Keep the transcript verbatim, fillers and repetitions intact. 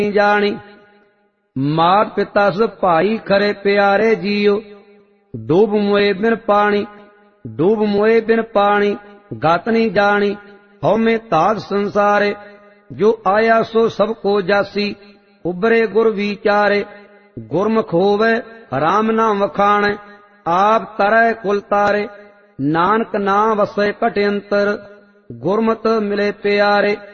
जानी। मात पिता सब भाई खरे प्यारे जियो, डूब मोए बिन पानी, डूब मोए बिन पानी, गत नहीं जानी। हौ में ताग संसारे, जो आया सो सबको जासी, उबरे गुर विचारे। गुरमुख होवे राम नाम वखाणे, आप तरह कुल तारे। नानक नाम वसै कटयंतर, गुरमत मिले प्यारे।